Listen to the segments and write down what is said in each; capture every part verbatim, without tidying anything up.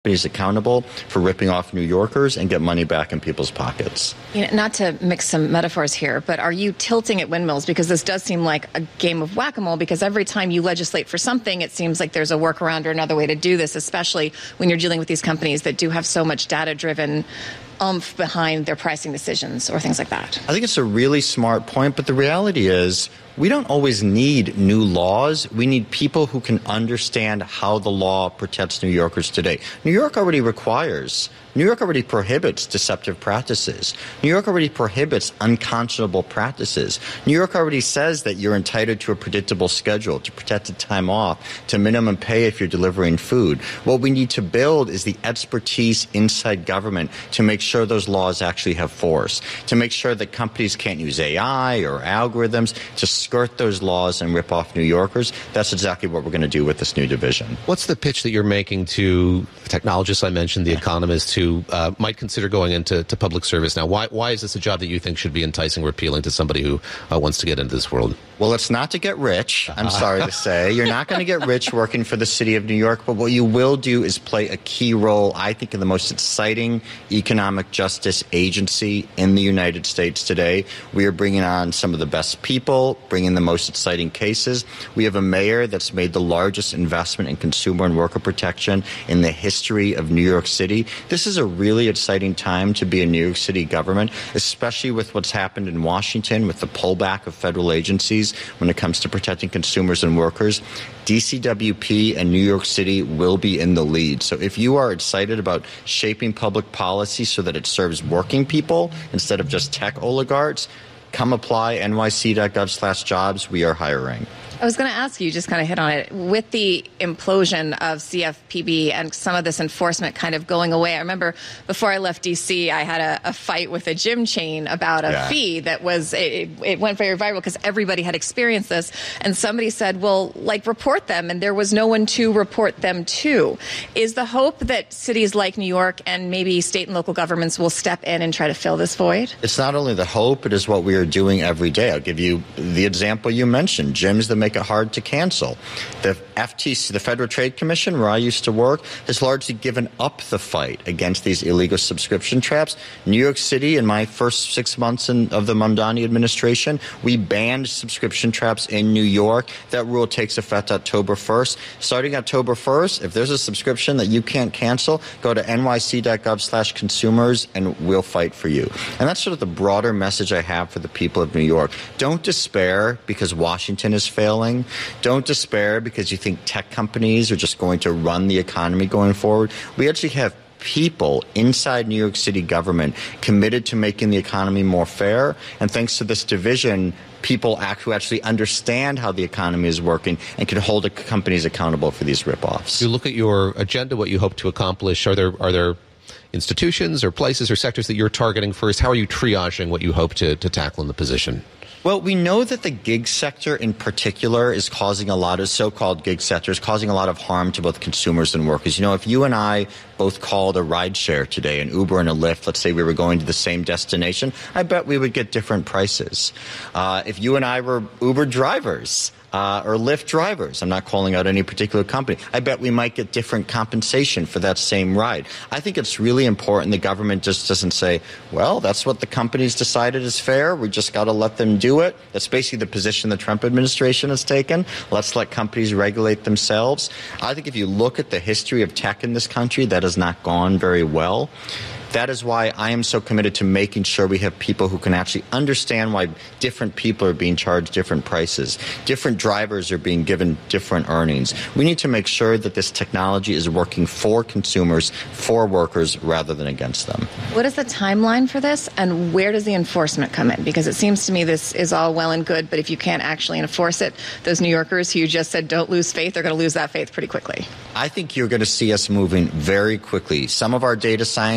companies accountable for ripping off New Yorkers and get money back in people's pockets. You know, not to mix some metaphors here, but are you tilting at windmills? Because this does seem like a game of whack-a-mole, because every time you legislate for something, it seems like there's a workaround or another way to do this, especially when you're dealing with these companies that do have so much data-driven umph behind their pricing decisions or things like that. I think it's a really smart point, but the reality is we don't always need new laws. We need people who can understand how the law protects New Yorkers today. New York already requires, New York already prohibits deceptive practices. New York already prohibits unconscionable practices. New York already says that you're entitled to a predictable schedule, to protected time off, to minimum pay if you're delivering food. What we need to build is the expertise inside government to make sure those laws actually have force, to make sure that companies can't use A I or algorithms to skirt those laws and rip off New Yorkers. That's exactly what we're going to do with this new division. What's the pitch that you're making to technologists I mentioned, the economists who uh, might consider going into to public service now? Why, why is this a job that you think should be enticing or appealing to somebody who uh, wants to get into this world? Well, it's not to get rich, I'm sorry to say. You're not going to get rich working for the city of New York, but what you will do is play a key role, I think, in the most exciting economic justice agency in the United States today. We are bringing on some of the best people, bringing the most exciting cases. We have a mayor that's made the largest investment in consumer and worker protection in the history of New York City. This is a really exciting time to be in New York City government, especially with what's happened in Washington with the pullback of federal agencies when it comes to protecting consumers and workers. D C W P and New York City will be in the lead. So if you are excited about shaping public policy so that it serves working people instead of just tech oligarchs, come apply, N Y C dot gov slash jobs. We are hiring. I was going to ask you, just kind of hit on it, with the implosion of C F P B and some of this enforcement kind of going away. I remember before I left D C, I had a, a fight with a gym chain about a yeah. fee that was, it, it went very viral because everybody had experienced this. And somebody said, well, like, report them. And there was no one to report them to. Is the hope that cities like New York and maybe state and local governments will step in and try to fill this void? It's not only the hope, it is what we are doing every day. I'll give you the example you mentioned, gyms that make it hard to cancel. The F T C, the Federal Trade Commission, where I used to work, has largely given up the fight against these illegal subscription traps. New York City, in my first six months in, of the Mamdani administration, we banned subscription traps in New York. That rule takes effect October first. Starting October first, if there's a subscription that you can't cancel, go to N Y C dot gov slash consumers and we'll fight for you. And that's sort of the broader message I have for the people of New York. Don't despair because Washington is failing. Don't despair because you think tech companies are just going to run the economy going forward. We actually have people inside New York City government committed to making the economy more fair. And thanks to this division, people act who actually understand how the economy is working and can hold the companies accountable for these ripoffs. You look at your agenda, what you hope to accomplish. Are there are there institutions or places or sectors that you're targeting first? How are you triaging what you hope to, to tackle in the position? Well, we know that the gig sector in particular is causing a lot of so-called gig sectors, causing a lot of harm to both consumers and workers. You know, if you and I both called a rideshare today, an Uber and a Lyft, let's say we were going to the same destination, I bet we would get different prices. Uh, if you and I were Uber drivers, Uh, or Lyft drivers, I'm not calling out any particular company, I bet we might get different compensation for that same ride. I think it's really important the government just doesn't say, well, that's what the companies decided is fair, we just got to let them do it. That's basically the position the Trump administration has taken. Let's let companies regulate themselves. I think if you look at the history of tech in this country, that has not gone very well. That is why I am so committed to making sure we have people who can actually understand why different people are being charged different prices. Different drivers are being given different earnings. We need to make sure that this technology is working for consumers, for workers, rather than against them. What is the timeline for this, and where does the enforcement come in? Because it seems to me this is all well and good, but if you can't actually enforce it, those New Yorkers who you just said don't lose faith, they're going to lose that faith pretty quickly. I think you're going to see us moving very quickly. Some of our data scientists are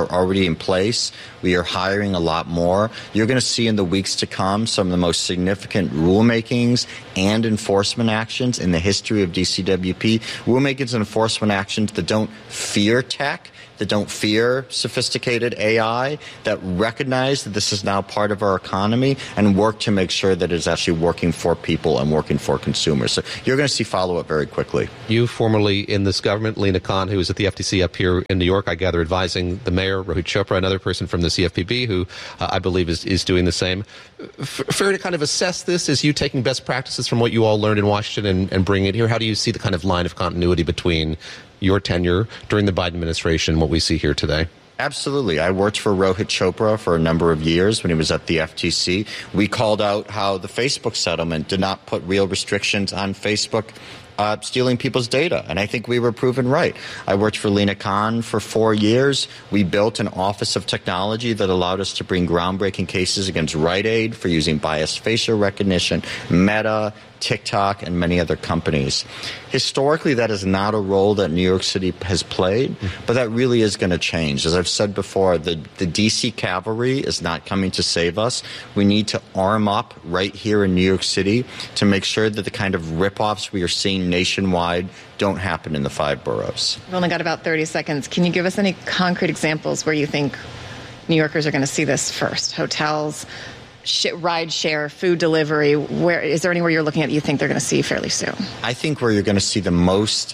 are already in place. We are hiring a lot more. You're going to see in the weeks to come some of the most significant rulemakings and enforcement actions in the history of D C W P. Rulemakings and enforcement actions that don't fear tech, that don't fear sophisticated A I, that recognize that this is now part of our economy and work to make sure that it's actually working for people and working for consumers. So you're going to see follow-up very quickly. You formerly in this government, Lina Khan, who was at the F T C up here in New York, I gather advising the mayor, Rohit Chopra, another person from the C F P B, who uh, I believe is, is doing the same. F- fair to kind of assess this as you taking best practices from what you all learned in Washington and, and bringing it here? How do you see the kind of line of continuity between your tenure during the Biden administration and what we see here today? Absolutely. I worked for Rohit Chopra for a number of years when he was at the F T C. We called out how the Facebook settlement did not put real restrictions on Facebook Uh, stealing people's data, and I think we were proven right. I worked for Lina Khan for four years. We built an office of technology that allowed us to bring groundbreaking cases against Rite Aid for using biased facial recognition, Meta, TikTok, and many other companies. Historically, that is not a role that New York City has played, but that really is going to change. As I've said before, the, the D C cavalry is not coming to save us. We need to arm up right here in New York City to make sure that the kind of ripoffs we are seeing nationwide don't happen in the five boroughs. We've only got about thirty seconds. Can you give us any concrete examples where you think New Yorkers are going to see this first? Hotels, sh- ride share, food delivery. Where is there anywhere you're looking at that you think they're going to see fairly soon? I think where you're going to see the most,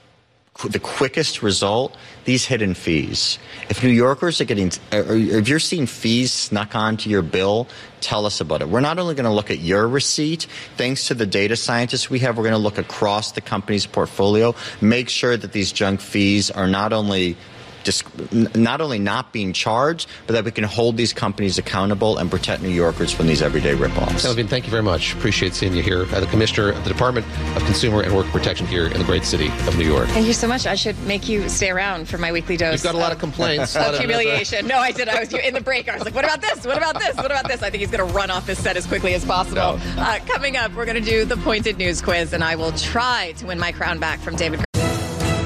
the quickest result, these hidden fees. If New Yorkers are getting, or if you're seeing fees snuck onto your bill, tell us about it. We're not only going to look at your receipt. Thanks to the data scientists we have, we're going to look across the company's portfolio, make sure that these junk fees are not only not only not being charged, but that we can hold these companies accountable and protect New Yorkers from these everyday ripoffs. Selvin, thank you very much. Appreciate seeing you here. Uh, the Commissioner of the Department of Consumer and Worker Protection here in the great city of New York. Thank you so much. I should make you stay around for my weekly dose. You've got a lot of, of complaints. Of humiliation. No, I did. I was in the break. I was like, what about this? What about this? What about this? I think he's going to run off this set as quickly as possible. No. Uh, coming up, we're going to do the Pointed News Quiz, and I will try to win my crown back from David